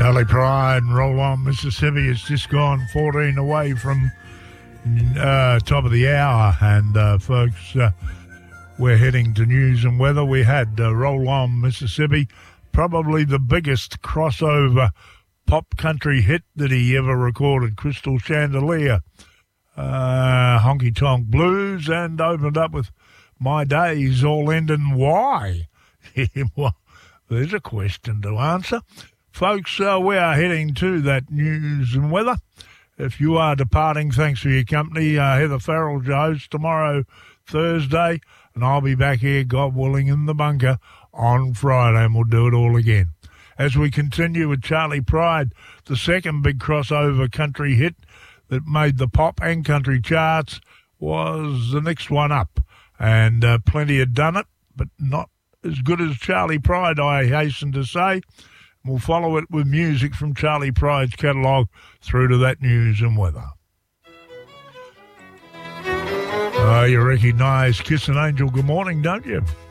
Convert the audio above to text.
Charlie Pride and Roll On Mississippi has just gone 14 away from top of the hour. And folks, we're heading to news and weather. We had Roll On Mississippi, probably the biggest crossover pop country hit that he ever recorded, Crystal Chandelier, Honky Tonk Blues, and opened up with My Days All End in Why? Well, there's a question to answer. Folks, we are heading to that news and weather. If you are departing, thanks for your company. Heather Farrell's your host tomorrow, Thursday, and I'll be back here, God willing, in the bunker on Friday, and we'll do it all again. As we continue with Charlie Pride, the second big crossover country hit that made the pop and country charts was the next one up. And plenty had done it, but not as good as Charlie Pride, I hasten to say. We'll follow it with music from Charlie Pride's catalogue through to that news and weather. You recognise Kiss an Angel, Good Morning, don't you?